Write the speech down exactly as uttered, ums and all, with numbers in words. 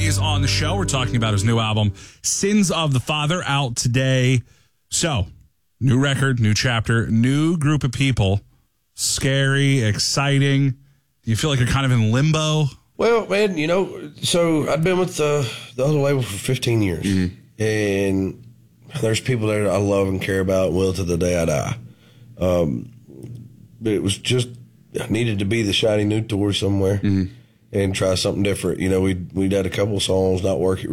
is on the show. We're talking about his new album, Sins of the Father, out today. So, new record, new chapter, new group of people. Scary, exciting. Do you feel like you're kind of in limbo? Well, man, you know, so I've been with the, the other label for fifteen years. Mm-hmm. And there's people there that I love and care about, will to the day I die. Um, but it was just, I needed to be the shiny new toy somewhere. Mm-hmm. And try something different. You know, we'd, we'd had a couple songs not work